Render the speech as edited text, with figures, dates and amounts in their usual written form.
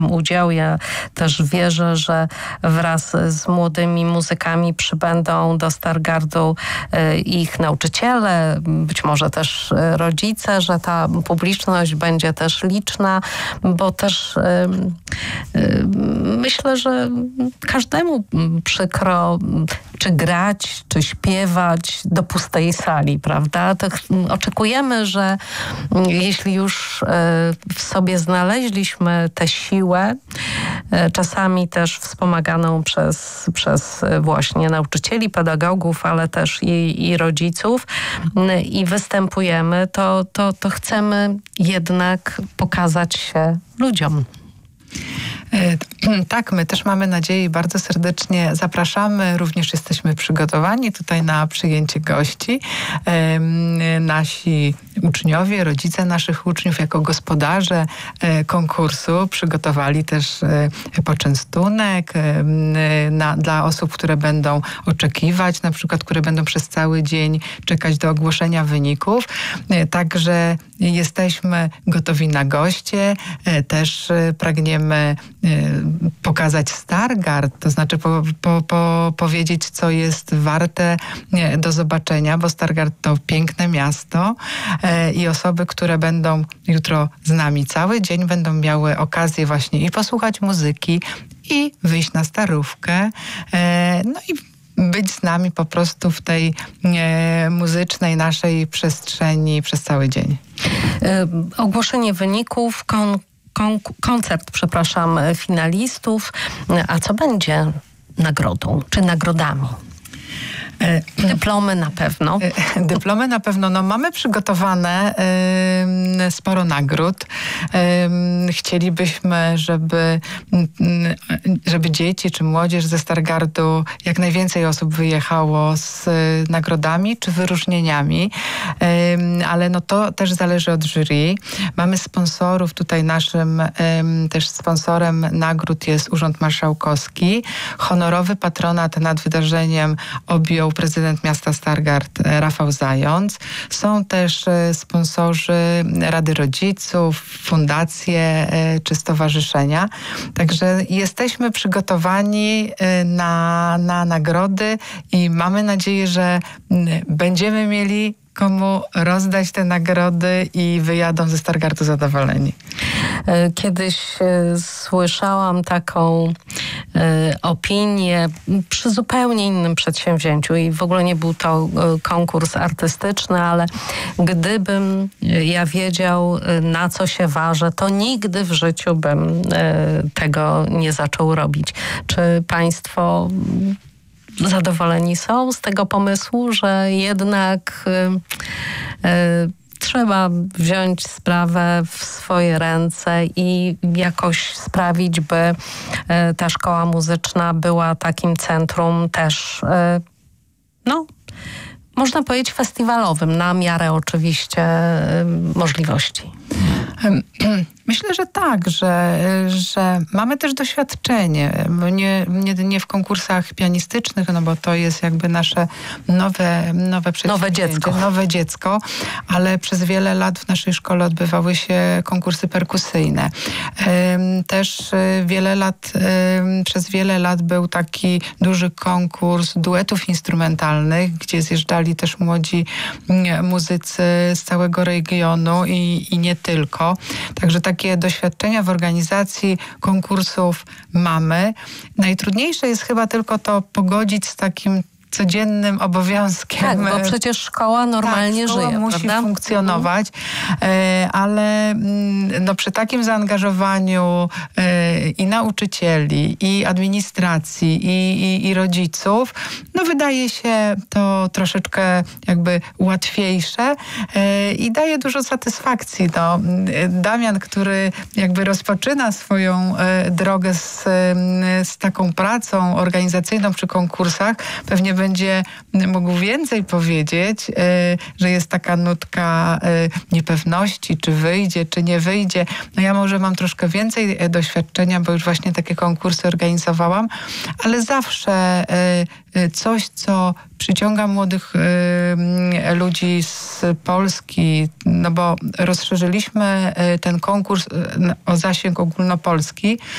udział. Ja też wierzę, że wraz z młodymi muzykami przybędą do Stargardu ich nauczyciele, być może też rodzice, że ta publiczność będzie też liczna, bo też myślę, że każdemu przykro czy grać, czy śpiewać do pustej sali, prawda? To oczekujemy, że jeśli już w sobie znaleźliśmy tę siłę, czasami też wspomaganą przez właśnie nauczycieli, pedagogów, ale też i rodziców i występujemy, to chcemy jednak pokazać się ludziom. Tak, my też mamy nadzieję i bardzo serdecznie zapraszamy. Również jesteśmy przygotowani tutaj na przyjęcie gości. Nasi uczniowie, rodzice naszych uczniów jako gospodarze konkursu przygotowali też poczęstunek dla osób, które będą oczekiwać, na przykład, które będą przez cały dzień czekać do ogłoszenia wyników. Także jesteśmy gotowi na goście. Też pragniemy pokazać Stargard, to znaczy powiedzieć, co jest warte do zobaczenia, bo Stargard to piękne miasto i osoby, które będą jutro z nami cały dzień, będą miały okazję właśnie i posłuchać muzyki, i wyjść na Starówkę, no i być z nami po prostu w tej muzycznej naszej przestrzeni przez cały dzień. Ogłoszenie wyników, koncert, finalistów. A co będzie nagrodą czy nagrodami? Dyplomy na pewno. Dyplomy na pewno. No, mamy przygotowane sporo nagród. Chcielibyśmy, żeby dzieci czy młodzież ze Stargardu, jak najwięcej osób wyjechało z nagrodami czy wyróżnieniami, ale no to też zależy od jury. Mamy sponsorów. Tutaj naszym też sponsorem nagród jest Urząd Marszałkowski. Honorowy patronat nad wydarzeniem objął prezydent miasta Stargard Rafał Zając. Są też sponsorzy Rady Rodziców, fundacje czy stowarzyszenia. Także jesteśmy przygotowani na nagrody i mamy nadzieję, że będziemy mieli komu rozdać te nagrody i wyjadą ze Stargardu zadowoleni. Kiedyś słyszałam taką opinię przy zupełnie innym przedsięwzięciu i w ogóle nie był to konkurs artystyczny, ale gdybym ja wiedział, na co się ważę, to nigdy w życiu bym tego nie zaczął robić. Czy państwo zadowoleni są z tego pomysłu, że jednak trzeba wziąć sprawę w swoje ręce i jakoś sprawić, by ta szkoła muzyczna była takim centrum też, można powiedzieć festiwalowym, na miarę oczywiście możliwości? Myślę, że tak, że mamy też doświadczenie. Nie w konkursach pianistycznych, no bo to jest jakby nasze nowe dziecko, ale przez wiele lat w naszej szkole odbywały się konkursy perkusyjne. Też przez wiele lat był taki duży konkurs duetów instrumentalnych, gdzie zjeżdżali też młodzi muzycy z całego regionu i nie tylko. Także takie doświadczenia w organizacji konkursów mamy. Najtrudniejsze jest chyba tylko to pogodzić z takim codziennym obowiązkiem. Tak, bo przecież szkoła normalnie szkoła żyje, musi prawda? funkcjonować, ale no, przy takim zaangażowaniu i nauczycieli, i administracji, i rodziców, no wydaje się to troszeczkę jakby łatwiejsze i daje dużo satysfakcji. No, Damian, który jakby rozpoczyna swoją drogę z taką pracą organizacyjną przy konkursach, pewnie będzie mógł więcej powiedzieć, że jest taka nutka niepewności, czy wyjdzie, czy nie wyjdzie. No ja może mam troszkę więcej doświadczenia, bo już właśnie takie konkursy organizowałam, ale zawsze coś, co przyciąga młodych ludzi z Polski, no bo rozszerzyliśmy ten konkurs o zasięg ogólnopolski,